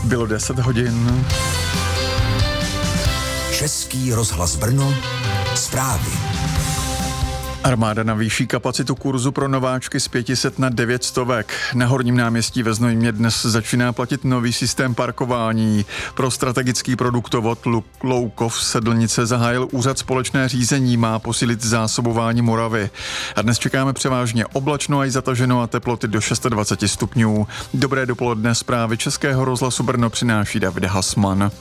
Bylo 10 hodin. Český rozhlas Brno, zprávy. Armáda navýší kapacitu kurzu pro nováčky z 500 na 900. Na Horním náměstí ve Znojmě dnes začíná platit nový systém parkování. Pro strategický produktovod Loukov Sedlnice zahájil úřad společné řízení, má posílit zásobování Moravy. A dnes čekáme převážně oblačno a i zataženo a teploty do 26 stupňů. Dobré dopoledne, zprávy Českého rozhlasu Brno přináší David Hasman.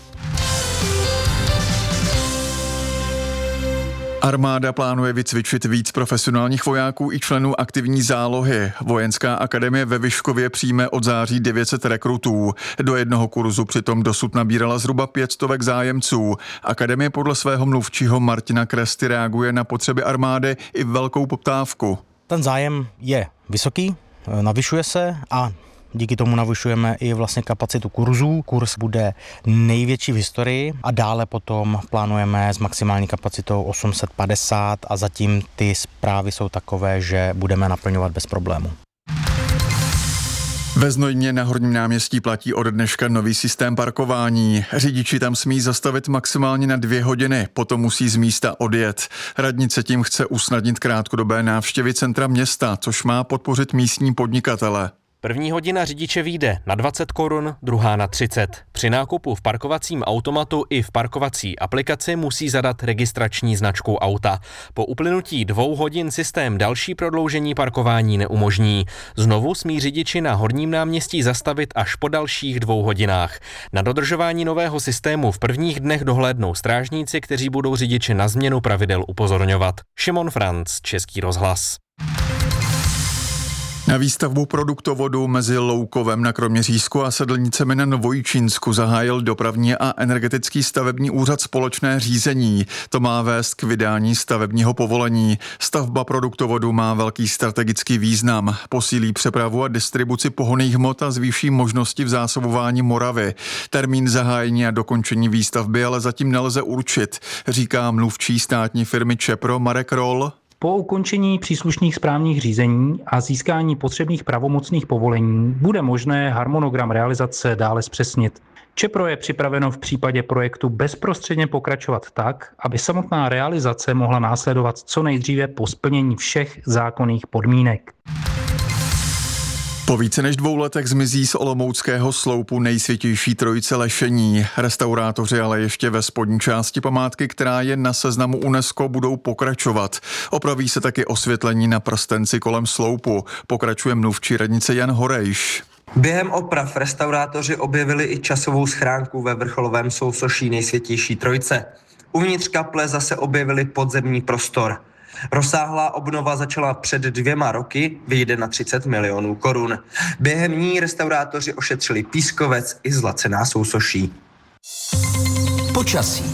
Armáda plánuje vycvičit víc profesionálních vojáků i členů aktivní zálohy. Vojenská akademie ve Vyškově přijme od září 900 rekrutů. Do jednoho kurzu přitom dosud nabírala zhruba 500 zájemců. Akademie podle svého mluvčího Martina Kresty reaguje na potřeby armády i velkou poptávku. Ten zájem je vysoký, navyšuje se a díky tomu navyšujeme i vlastně kapacitu kurzů. Kurz bude největší v historii a dále potom plánujeme s maximální kapacitou 850 a zatím ty zprávy jsou takové, že budeme naplňovat bez problému. Ve Znojmě na Horním náměstí platí od dneška nový systém parkování. Řidiči tam smí zastavit maximálně na 2 hodiny, potom musí z místa odjet. Radnice tím chce usnadnit krátkodobé návštěvy centra města, což má podpořit místní podnikatele. První hodina řidiče vyjde na 20 korun, druhá na 30. Při nákupu v parkovacím automatu i v parkovací aplikaci musí zadat registrační značku auta. Po uplynutí 2 hodin systém další prodloužení parkování neumožní. Znovu smí řidiči na Horním náměstí zastavit až po dalších 2 hodinách. Na dodržování nového systému v prvních dnech dohlédnou strážníci, kteří budou řidiče na změnu pravidel upozorňovat. Šimon Franc, Český rozhlas. Na výstavbu produktovodu mezi Loukovem na Kroměřížsku a Sedlnicemi na Novojčínsku zahájil dopravní a energetický stavební úřad společné řízení. To má vést k vydání stavebního povolení. Stavba produktovodu má velký strategický význam. Posílí přepravu a distribuci pohonných hmot a zvýší možnosti v zásobování Moravy. Termín zahájení a dokončení výstavby ale zatím nelze určit, říká mluvčí státní firmy Čepro Marek Roll. Po ukončení příslušných správních řízení a získání potřebných pravomocných povolení bude možné harmonogram realizace dále zpřesnit. Čepro je připraveno v případě projektu bezprostředně pokračovat tak, aby samotná realizace mohla následovat co nejdříve po splnění všech zákonných podmínek. Po více než 2 letech zmizí z olomouckého sloupu nejsvětější trojice lešení. Restaurátoři ale ještě ve spodní části památky, která je na seznamu UNESCO, budou pokračovat. Opraví se taky osvětlení na prstenci kolem sloupu. Pokračuje mluvčí radnice Jan Horejš. Během oprav restaurátoři objevili i časovou schránku ve vrcholovém sousoší nejsvětější trojice. Uvnitř kaple zase objevili podzemní prostor. Rozsáhlá obnova začala před 2 roky, vyjde na 30 milionů korun. Během ní restaurátoři ošetřili pískovec i zlacená sousoší. Počasí.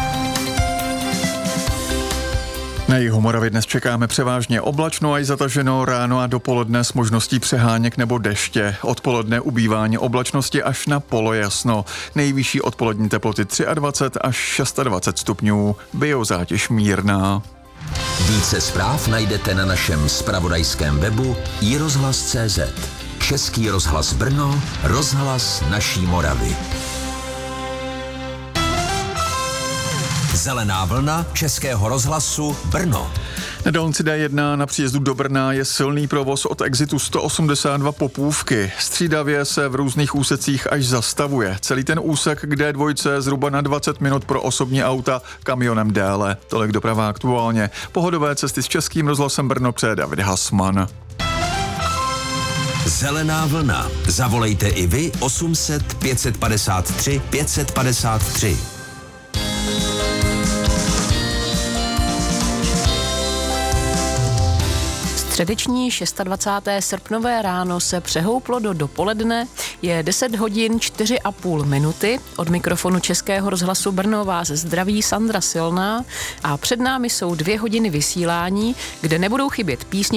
Na jihu Moravy dnes čekáme převážně oblačno a i zataženo, ráno a dopoledne s možností přeháněk nebo deště. Odpoledne ubývání oblačnosti až na polojasno. Nejvyšší odpolední teploty 23 až 26 stupňů. Biozátěž mírná. Více zpráv najdete na našem zpravodajském webu iRozhlas.cz. Český rozhlas Brno, rozhlas naší Moravy. Zelená vlna Českého rozhlasu Brno. Na dálnici D1 na příjezdu do Brna je silný provoz od exitu 182 Popůvky. Střídavě se v různých úsecích až zastavuje. Celý ten úsek k D2 je zhruba na 20 minut pro osobní auta, kamionem déle. Tolik doprava aktuálně. Pohodové cesty s Českým rozhlasem Brno přeje David Hasman. Zelená vlna. Zavolejte i vy 800 553 553. Středeční 26. srpnové ráno se přehouplo do dopoledne, je 10 hodin 4,5 minuty. Od mikrofonu Českého rozhlasu Brno vás zdraví Sandra Silná a před námi jsou 2 hodiny vysílání, kde nebudou chybět písni